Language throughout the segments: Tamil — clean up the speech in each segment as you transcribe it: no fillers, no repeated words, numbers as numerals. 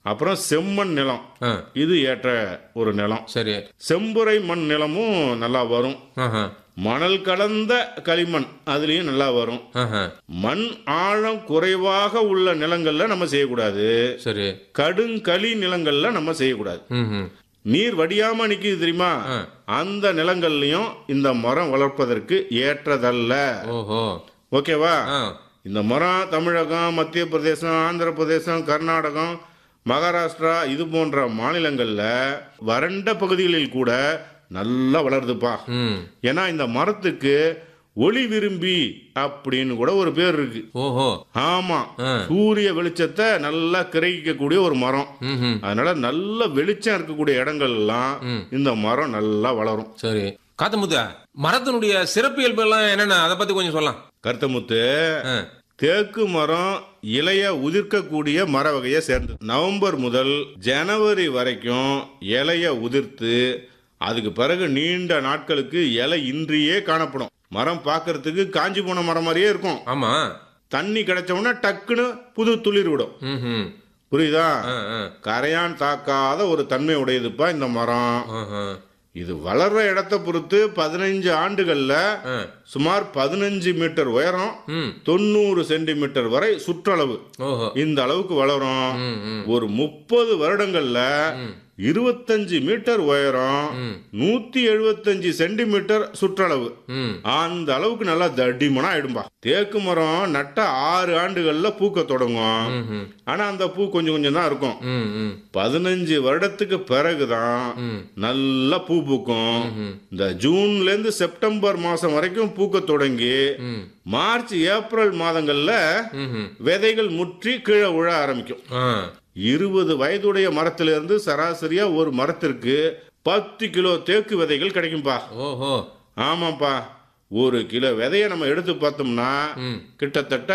அப்புறம் செம்மண் நிலம், ஆ, இது ஏற்ற ஒரு நிலம். சரி. செம்புரை மண் நிலமும் நல்லா வரும். ஆஹா, மணல் கலந்த களிமண் அதுலயும் நல்லா வரும். ஆஹா, மண் ஆழம் குறைவாக உள்ள நிலங்கள்ல நம்ம செய்யக்கூடாது. சரி. கடுங்களி நிலங்கள்ல நம்ம செய்யக்கூடாது. ம். நீர் வடியாம நிக்குது தெரியுமா, ஆ. அந்த நிலங்கள்லயும் இந்த மரம் வளர்ப்பதற்கு ஏற்றதல்ல. ஓஹோ. ஓகேவா? ஆ, இந்த மரம் தமிழகம், மத்திய பிரதேசம், ஆந்திர பிரதேசம், கர்நாடகம், மகாராஷ்டிரா இது போன்ற மாநிலங்கள்ல வறண்ட பகுதிகளில் கூட நல்லா வளருதுப்பா. ம். ஏன்னா இந்த மரத்துக்கு ஒளி விரும்பி அப்படின்னு கூட ஒரு பேர் இருக்கு. ஓஹோ. ஆமா, ஆ. சூரிய வெளிச்சத்தை நல்லா கிரகிக்கக்கூடிய ஒரு மரம். ம். அதனால நல்ல வெளிச்சம் இருக்கக்கூடிய இடங்கள் எல்லாம் இந்த மரம் நல்லா வளரும். சரி. காத்தமுத்த, மரத்தினுடைய சிறப்பியல்பு எல்லாம் என்னென்ன, அதை பத்தி கொஞ்சம் சொல்லலாம். கருத்தமுத்து, ஆ, தேக்கு மரம் இலைய உதிர்க்கக்கூடிய மர வகையை சேர்ந்தது. நவம்பர் முதல் ஜனவரி வரைக்கும் இலைய உதிர்த்து அதுக்கு பிறகு நீண்ட நாட்களுக்கு இலை இன்றியே காணப்படும். மரம் பார்க்கறதுக்கு காஞ்சி போன மரம் மாதிரியே இருக்கும். ஆமா. தண்ணி கிடைச்ச உடனே டக்குன்னு புது துளிர் விடும். ம். புரியுதா? ஆ, ஆ, கரையான் தாக்காத ஒரு தன்மை உடையதுப்பா இந்த மரம். ஆஹா. இது வளர்ற இடத்தை பொறுத்து 15 ஆண்டுகள்ல ஆ. சுமார் 15 மீட்டர் உயரம், ம். 90 சென்டிமீட்டர் வரை சுற்றளவு, ஓஹோ. இந்த அளவுக்கு வளரும். ம். ஒரு 30 வருடங்கள்ல 25 மீட்டர் உயரம், 175 சென்டிமீட்டர் சுற்றளவு, ம். அந்த அளவுக்கு நல்லா தடிமனா ஆயிடும்பா. தேக்கு மரம் நட்ட 6 ஆண்டுகள்ல பூக்க தொடங்கும். ம். ஆனா அந்த பூ கொஞ்சம் கொஞ்சம் தான் இருக்கும். ம். 15 வருடத்துக்கு பிறகுதான் நல்லா பூ பூக்கும். இந்த ஜூன்ல இருந்து செப்டம்பர் மாசம் வரைக்கும் பூக்க தொடங்கி மார்ச் ஏப்ரல் மாதங்கள்ல ம். விதைகள் முற்றி கீழே விழ ஆரம்பிக்கும். ஆ. 20 வயதுடைய மரத்திலிருந்து சராசரியா ஒரு மரத்திற்கு 10 கிலோ தேக்கு விதைகள் கிடைக்கும்பா. ஓஹோ. ஆமாப்பா, ஒரு கிலோ விதைய நம்ம எடுத்து பார்த்தோம்னா கிட்டத்தட்ட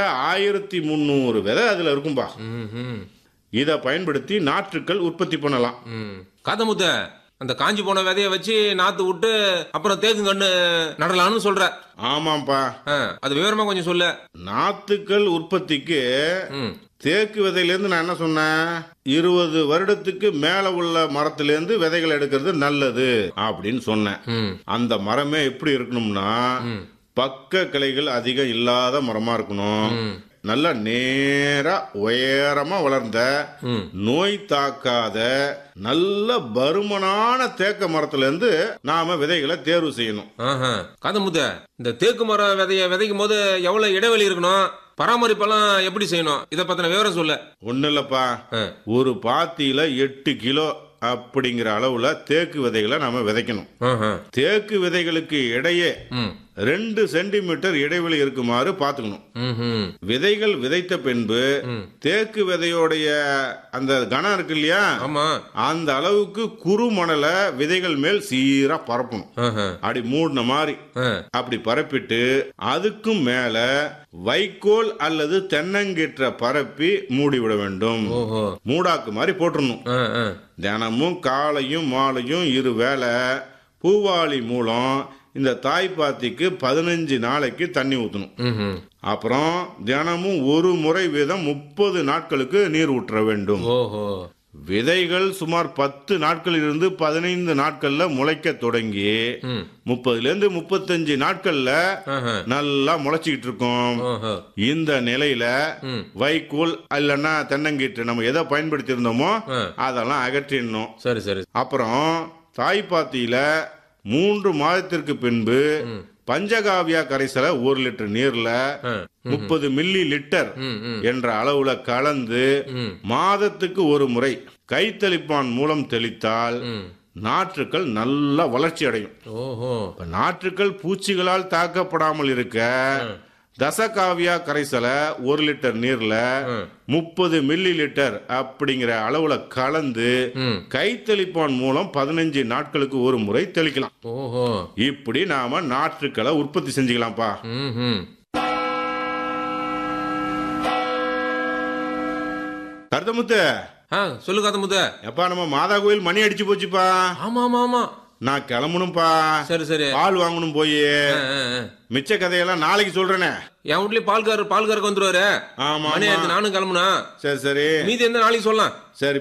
1300 விதை அதுல இருக்கும்பா. ம். இதை பயன்படுத்தி நாற்றுக்கள் உற்பத்தி பண்ணலாம். ம். காத்தமுத்த, அந்த காஞ்சி போன விதைய வச்சு நாத்து விட்டு அப்புறம் தேக்கு கண்ணு நடலாம்னு சொல்ற. ஆமாப்பா, ஆ, அது விவரமா கொஞ்சம் சொல்லு. நாத்துக்கள் உற்பத்திக்கு ம். தேக்கு விதையிலேருந்து நான் என்ன சொன்னேன், 20 வருடத்துக்கு மேல உள்ள மரத்திலேருந்து விதைகள் எடுக்கிறது நல்லது அப்படின்னு சொன்னேன். ம். அந்த மரமே எப்படி இருக்கணும்னா பக்க கிளைகள் அதிகம் இல்லாத மரமா இருக்கணும். நல்லா நேரா உயரமா வளர்ந்த நோய் தாக்காத நல்ல பருமனான தேக்க மரத்துல இருந்து நாம விதைகளை தேர்வு செய்யணும். காதமுத்த, இந்த தேக்கு மரம் விதைய விதைக்கும் போது எவ்வளவு இடைவெளி இருக்கணும், பராமரிப்பெல்லாம் எப்படி செய்யணும், இத பத்தின விவரம் சொல்ல. ஒண்ணு இல்லப்பா, ஒரு பாத்தியில 8 கிலோ அப்படிங்கிற அளவுல தேக்கு விதைகளை நாம விதைக்கணும். தேக்கு விதைகளுக்கு இடையே 2 சென்டிமீட்டர் இடைவெளி இருக்குமாறு பாத்துக்கணும். விதைகள் விதைத்த பின்பு தேக்கு விதையோடைய அந்த கனம் இருக்கு இல்லையா, அந்த அளவுக்கு குறு மணலை விதைகள் மேல் சீரா பரப்பணும். அப்படி மூடின மாதிரி அப்படி பரப்பிட்டு அதுக்கும் மேல வைக்கோல் அல்லது தென்னங்கீற்ற பரப்பி மூடிவிட வேண்டும். மூடாக்கு மாதிரி போட்டுடணும். தினமும் காலையும் மாலையும் 2 வேளை பூவாளி மூலம் இந்த தாய்ப்பாத்திக்கு 15 நாளைக்கு தண்ணி ஊற்றணும். அப்புறம் தினமும் ஒரு முறை வீதம் 30 நாட்களுக்கு நீர் ஊற்ற வேண்டும். விதைகள் சுமார் 10 நாட்களில் இருந்து 15 நாட்கள்ல முளைக்க தொடங்கி 30 35 நாட்கள்ல நல்லா முளைச்சிக்கிட்டு இருக்கும். இந்த நிலையில வைக்கோல் இல்லைன்னா தென்னங்கீற்று நம்ம எதை பயன்படுத்தி இருந்தோமோ அதெல்லாம் அகற்றிடணும். சரி சரி. அப்புறம் தாய்ப்பாத்தியில 3 மாதத்திற்கு பின்பு பஞ்சகாவியா கரைசலை 1 லிட்டர் நீர்ல 30 மில்லி லிட்டர் என்ற அளவுல கலந்து மாதத்துக்கு ஒரு முறை கைத்தெளிப்பான் மூலம் தெளித்தால் நாற்றுக்கள் நல்ல வளர்ச்சி அடையும். நாற்றுக்கள் பூச்சிகளால் தாக்கப்படாமல் இருக்க தசகாவியா கரைசலை 1 லிட்டர் நீர்ல 30 மில்லி லிட்டர் அப்படிங்கிற அளவுல கலந்து கைத்தெளிப்பான் மூலம் 15 நாட்களுக்கு ஒரு முறை தெளிக்கலாம். இப்படி நாம நாற்றுக்களை உற்பத்தி செஞ்சுக்கலாம்ப்பா. கருத்தமுத்து, சொல்லு காத்தமுத்த. எப்பா, நம்ம மாதா கோயில் மணி அடிச்சு போச்சுப்பா. ஆமா ஆமா ஆமா, நான் கிளம்பணும்பா. சரி சரி. பால் வாங்கணும் போய். மிச்ச கதையெல்லாம் நாளைக்கு சொல்றேனே. என் வீட்லயே பால்காரருக்கு வந்துருவாரு. ஆமா, நானும் கிளம்பணும். சரி சரி. மீதி எந்த நாளைக்கு சொல்லலாம். சரி.